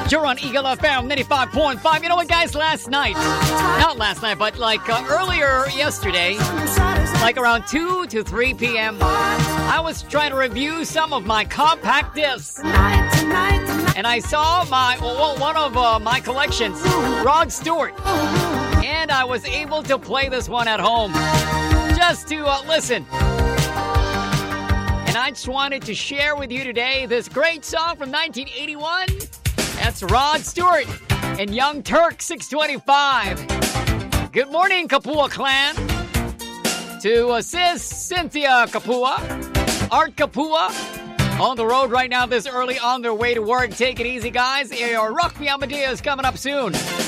You're on Eagle FM 95.5. You know what, guys? Not last night, but earlier yesterday, like around 2 to 3 p.m., I was trying to review some of my compact discs. And I saw one of my collections, Rod Stewart. And I was able to play this one at home just to listen. And I just wanted to share with you today this great song from 1981. That's Rod Stewart and Young Turk 625. Good morning, Kapua clan. To Sis Cynthia Kapua, Art Kapua, on the road right now this early on their way to work. Take it easy, guys. Your Rock Me Amadeus coming up soon.